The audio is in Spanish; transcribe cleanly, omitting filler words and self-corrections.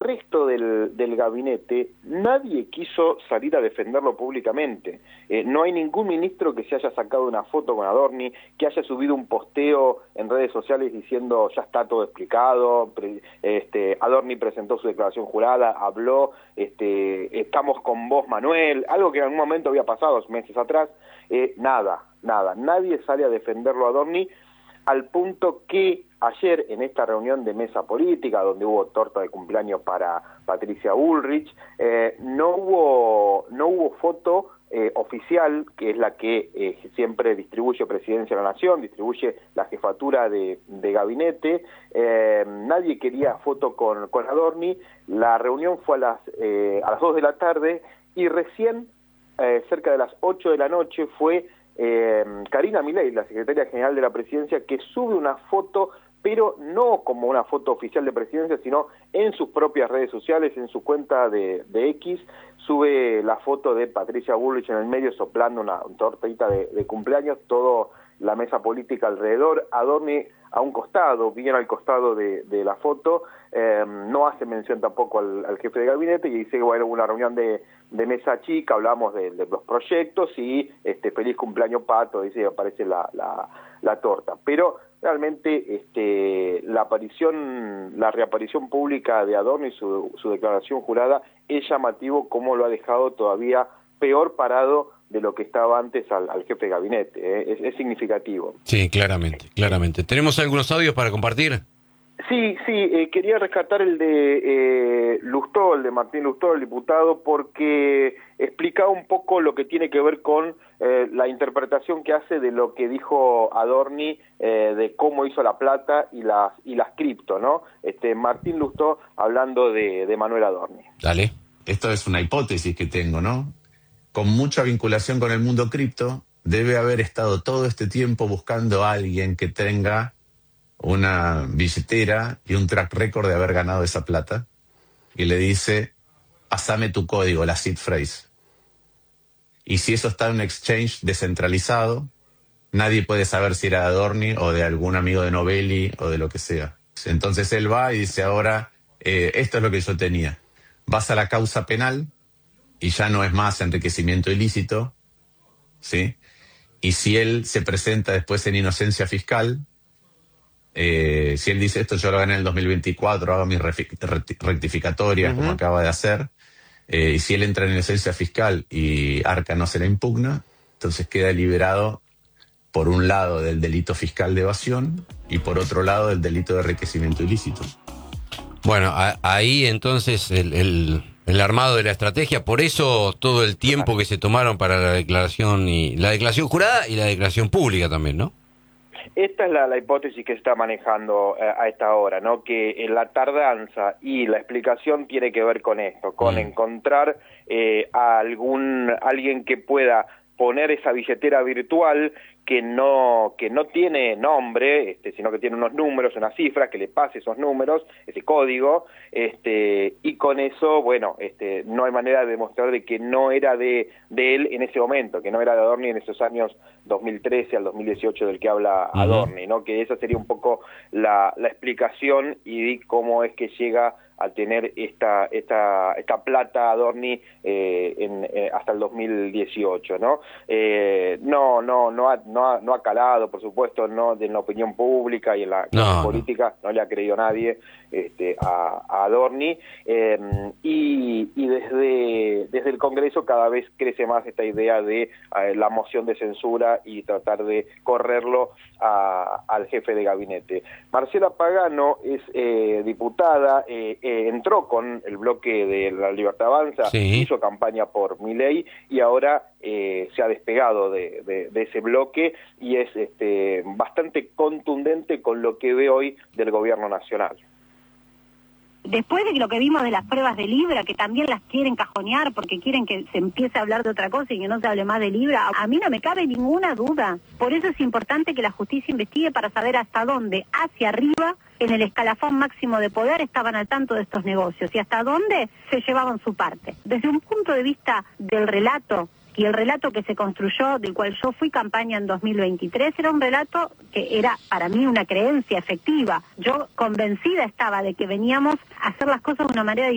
resto del gabinete, nadie quiso salir a defenderlo públicamente. No hay ningún ministro que se haya sacado una foto con Adorni, que haya subido un posteo en redes sociales diciendo ya está todo explicado, Adorni presentó su declaración jurada, habló, estamos con vos, Manuel, algo que en algún momento había pasado meses atrás. Nada, nadie sale a defenderlo a Adorni, al punto que ayer en esta reunión de mesa política, donde hubo torta de cumpleaños para Patricia Bullrich, no hubo foto oficial, que es la que siempre distribuye Presidencia de la Nación, distribuye la jefatura de gabinete. Nadie quería foto con Adorni. La reunión fue a las 2 de la tarde y recién, cerca de las 8 de la noche, fue Karina Milei, la secretaria general de la Presidencia, que sube una foto, pero no como una foto oficial de Presidencia, sino en sus propias redes sociales, en su cuenta de X, sube la foto de Patricia Bullrich en el medio soplando una tortita de cumpleaños, todo la mesa política alrededor, Adorni a un costado, bien al costado de la foto, no hace mención tampoco al jefe de gabinete, y dice que bueno, hubo una reunión de mesa chica, hablamos de los proyectos y feliz cumpleaños Pato, dice, aparece la torta. Pero realmente la reaparición pública de Adorni y su declaración jurada es llamativo, cómo lo ha dejado todavía peor parado de lo que estaba antes al jefe de gabinete. Es significativo. Sí, claramente. ¿Tenemos algunos audios para compartir? Sí, quería rescatar el de Lustó, el de Martín Lustó, el diputado, porque explicaba un poco lo que tiene que ver con la interpretación que hace de lo que dijo Adorni, de cómo hizo la plata y las cripto, ¿no? Martín Lustó hablando de Manuel Adorni. Dale. Esto es una hipótesis que tengo, ¿no? Con mucha vinculación con el mundo cripto, debe haber estado todo este tiempo buscando a alguien que tenga una billetera y un track record de haber ganado esa plata, y le dice, pasame tu código, la seed phrase. Y si eso está en un exchange descentralizado, nadie puede saber si era de Adorni o de algún amigo de Novelli o de lo que sea. Entonces él va y dice, ahora, esto es lo que yo tenía. Vas a la causa penal y ya no es más enriquecimiento ilícito, ¿sí? Y si él se presenta después en inocencia fiscal, si él dice esto yo lo gané en el 2024, hago mis rectificatorias, como acaba de hacer, y si él entra en inocencia fiscal y Arca no se la impugna, entonces queda liberado por un lado del delito fiscal de evasión y por otro lado del delito de enriquecimiento ilícito. Bueno, ahí entonces el armado de la estrategia, por eso todo el tiempo que se tomaron para la declaración jurada y la declaración pública también, ¿no? Esta es la hipótesis que se está manejando a esta hora, ¿no? Que la tardanza y la explicación tiene que ver con esto, con encontrar a alguien que pueda poner esa billetera virtual que no tiene nombre, sino que tiene unos números, unas cifras, que le pase esos números, ese código, y con eso, bueno, no hay manera de demostrar de que no era de él en ese momento, que no era de Adorni en esos años 2013 al 2018 del que habla Adorni, ¿no? Que esa sería un poco la explicación y cómo es que llega a tener esta plata Adorni hasta el 2018, ¿no? No ha calado, por supuesto, no en la opinión pública y en la política, no le ha creído nadie a Adorni, y desde el Congreso cada vez crece más esta idea de la moción de censura y tratar de correrlo al jefe de gabinete. Marcela Pagano es diputada, entró con el bloque de La Libertad Avanza, hizo campaña por Milei y ahora se ha despegado de ese bloque y es bastante contundente con lo que ve hoy del gobierno nacional. Después de lo que vimos de las pruebas de Libra, que también las quieren cajonear porque quieren que se empiece a hablar de otra cosa y que no se hable más de Libra, a mí no me cabe ninguna duda. Por eso es importante que la justicia investigue para saber hasta dónde, hacia arriba, en el escalafón máximo de poder, estaban al tanto de estos negocios y hasta dónde se llevaban su parte. Desde un punto de vista del relato, y el relato que se construyó, del cual yo fui campaña en 2023, era un relato que era para mí una creencia efectiva. Yo convencida estaba de que veníamos a hacer las cosas de una manera